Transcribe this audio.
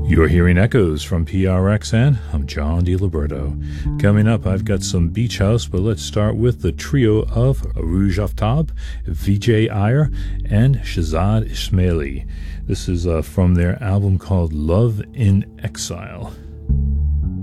You're hearing echoes from PRXN. I'm John DiLiberto. Coming up, I've got some Beach House, but let's start with the trio of Rouge Aftab, Vijay Iyer, and Shahzad Ismaili. This is from their album called Love in Exile.